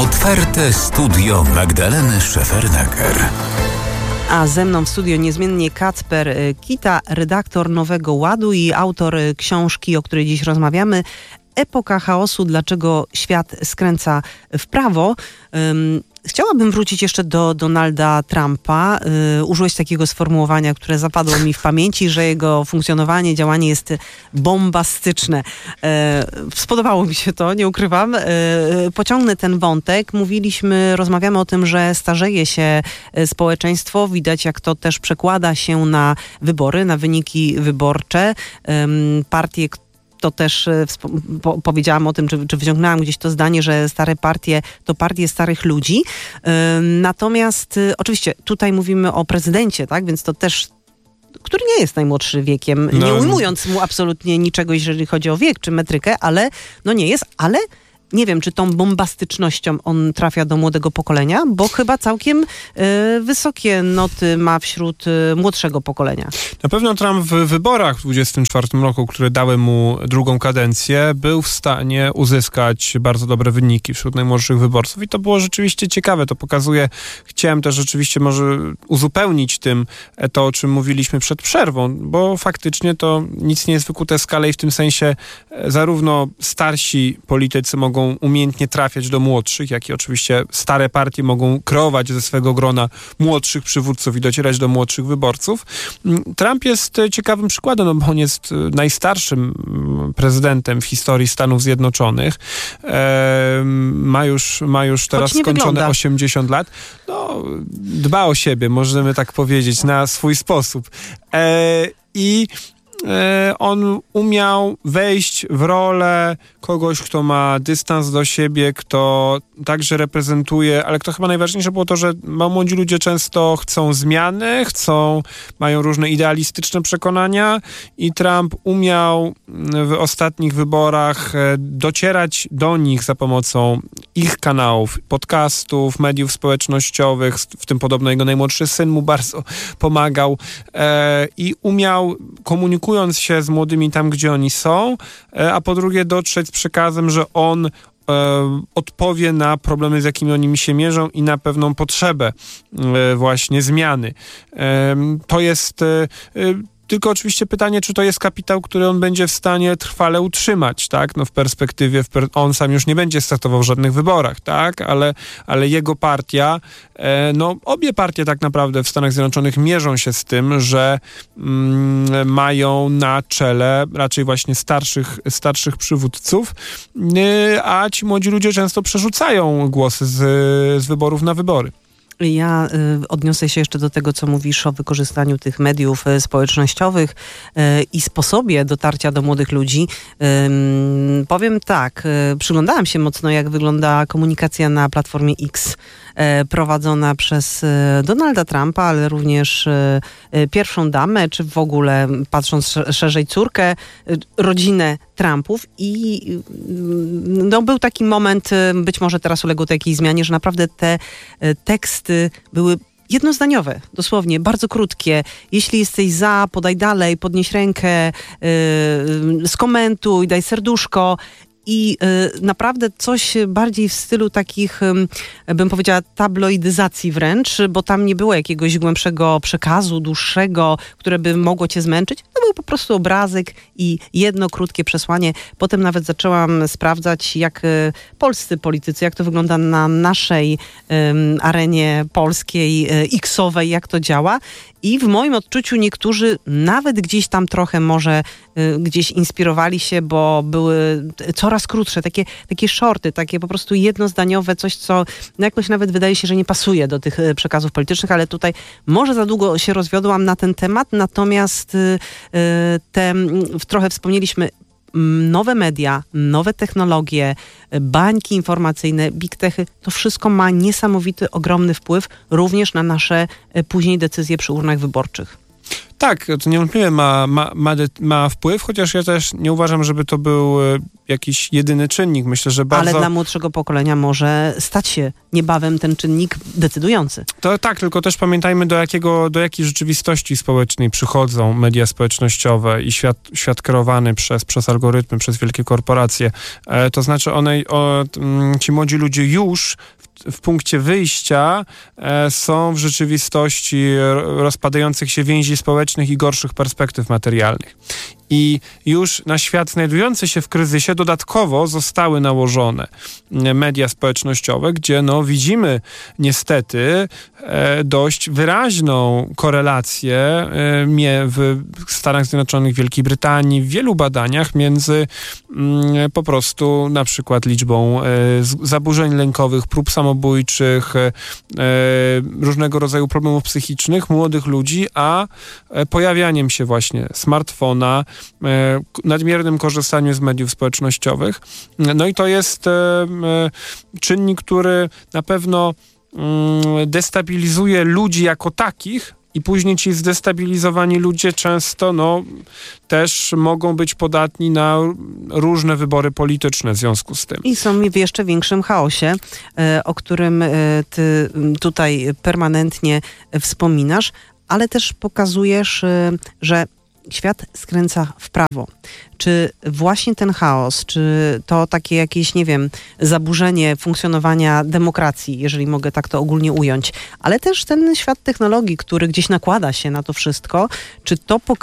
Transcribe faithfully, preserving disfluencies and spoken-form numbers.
Otwarte studio Magdaleny Szefernaker. A ze mną w studio niezmiennie Kacper Kita, redaktor Nowego Ładu i autor książki, o której dziś rozmawiamy, Epoka chaosu, dlaczego świat skręca w prawo. Um, Chciałabym wrócić jeszcze do Donalda Trumpa. Yy, użyłeś takiego sformułowania, które zapadło mi w pamięci, że jego funkcjonowanie, działanie jest bombastyczne. Yy, spodobało mi się to, nie ukrywam. Yy, pociągnę ten wątek. Mówiliśmy, rozmawiamy o tym, że starzeje się społeczeństwo. Widać, jak to też przekłada się na wybory, na wyniki wyborcze. Yy, partie, to też po, powiedziałam o tym, czy, czy wyciągnęłam gdzieś to zdanie, że stare partie to partie starych ludzi. Yy, natomiast y, oczywiście tutaj mówimy o prezydencie, tak? Więc to też, który nie jest najmłodszy wiekiem, no. Nie ujmując mu absolutnie niczego, jeżeli chodzi o wiek czy metrykę, ale no nie jest, ale nie wiem, czy tą bombastycznością on trafia do młodego pokolenia, bo chyba całkiem y, wysokie noty ma wśród y, młodszego pokolenia. Na pewno Trump w wyborach w dwudziestym czwartym roku, które dały mu drugą kadencję, był w stanie uzyskać bardzo dobre wyniki wśród najmłodszych wyborców i to było rzeczywiście ciekawe. To pokazuje, chciałem też rzeczywiście może uzupełnić tym to, o czym mówiliśmy przed przerwą, bo faktycznie to nic nie jest wykute w skale i w tym sensie zarówno starsi politycy mogą umiejętnie trafiać do młodszych, jak i oczywiście stare partie mogą kreować ze swego grona młodszych przywódców i docierać do młodszych wyborców. Trump jest ciekawym przykładem, no bo on jest najstarszym prezydentem w historii Stanów Zjednoczonych. E, ma już, ma już teraz skończone wygląda. osiemdziesiąt lat. No, dba o siebie, możemy tak powiedzieć, na swój sposób. E, I on umiał wejść w rolę kogoś, kto ma dystans do siebie, kto także reprezentuje, ale kto chyba najważniejsze było to, że młodzi ludzie często chcą zmiany, chcą, mają różne idealistyczne przekonania i Trump umiał w ostatnich wyborach docierać do nich za pomocą ich kanałów, podcastów, mediów społecznościowych, w tym podobno jego najmłodszy syn mu bardzo pomagał e, i umiał komunikować się z młodymi tam, gdzie oni są, a po drugie dotrzeć z przekazem, że on e, odpowie na problemy, z jakimi oni się mierzą i na pewną potrzebę e, właśnie zmiany. E, to jest e, tylko oczywiście pytanie, czy to jest kapitał, który on będzie w stanie trwale utrzymać, tak? No w perspektywie, w per... on sam już nie będzie startował w żadnych wyborach, tak? Ale, ale jego partia, e, no obie partie tak naprawdę w Stanach Zjednoczonych mierzą się z tym, że mm, mają na czele raczej właśnie starszych, starszych przywódców, y, a ci młodzi ludzie często przerzucają głosy z, z wyborów na wybory. Ja y, odniosę się jeszcze do tego, co mówisz o wykorzystaniu tych mediów y, społecznościowych y, i sposobie dotarcia do młodych ludzi. Y, powiem tak, y, przyglądałam się mocno, jak wygląda komunikacja na platformie X y, prowadzona przez y, Donalda Trumpa, ale również y, y, pierwszą damę, czy w ogóle, patrząc szerzej, córkę, y, rodzinę Trumpów i no, był taki moment, być może teraz uległo to jakiejś zmianie, że naprawdę te teksty były jednozdaniowe, dosłownie, bardzo krótkie. Jeśli jesteś za, podaj dalej, podnieś rękę, yy, skomentuj, daj serduszko. I y, naprawdę coś bardziej w stylu takich, y, bym powiedziała, tabloidyzacji wręcz, bo tam nie było jakiegoś głębszego przekazu, dłuższego, które by mogło cię zmęczyć. To był po prostu obrazek i jedno krótkie przesłanie. Potem nawet zaczęłam sprawdzać, jak y, polscy politycy, jak to wygląda na naszej y, arenie polskiej, y, X-owej, jak to działa. I w moim odczuciu niektórzy nawet gdzieś tam trochę może y, gdzieś inspirowali się, bo były coraz krótsze, takie, takie shorty, takie po prostu jednozdaniowe, coś, co no jakoś nawet wydaje się, że nie pasuje do tych y, przekazów politycznych, ale tutaj może za długo się rozwiodłam na ten temat, natomiast y, y, te, y, trochę wspomnieliśmy, nowe media, nowe technologie, bańki informacyjne, big techy, to wszystko ma niesamowity, ogromny wpływ również na nasze później decyzje przy urnach wyborczych. Tak, to niewątpliwie ma, ma, ma, ma wpływ, chociaż ja też nie uważam, żeby to był jakiś jedyny czynnik. Myślę, że bardzo... Ale dla młodszego pokolenia może stać się niebawem ten czynnik decydujący. To tak, tylko też pamiętajmy, do jakiego, do jakiej rzeczywistości społecznej przychodzą media społecznościowe i świat, świat kierowany przez, przez algorytmy, przez wielkie korporacje. E, to znaczy one, o, ci młodzi ludzie już w punkcie wyjścia e, są w rzeczywistości rozpadających się więzi społecznych i gorszych perspektyw materialnych. I już na świat znajdujący się w kryzysie dodatkowo zostały nałożone media społecznościowe, gdzie no widzimy niestety e, dość wyraźną korelację e, w Stanach Zjednoczonych, Wielkiej Brytanii, w wielu badaniach między m, po prostu na przykład liczbą e, zaburzeń lękowych, prób samobójczych, e, różnego rodzaju problemów psychicznych młodych ludzi, a e, pojawianiem się właśnie smartfona, nadmiernym korzystaniu z mediów społecznościowych. No i to jest czynnik, który na pewno destabilizuje ludzi jako takich i później ci zdestabilizowani ludzie często no, też mogą być podatni na różne wybory polityczne w związku z tym. I są w jeszcze większym chaosie, o którym ty tutaj permanentnie wspominasz, ale też pokazujesz, że świat skręca w prawo. Czy właśnie ten chaos, czy to takie jakieś, nie wiem, zaburzenie funkcjonowania demokracji, jeżeli mogę tak to ogólnie ująć, ale też ten świat technologii, który gdzieś nakłada się na to wszystko, czy to pokazuje,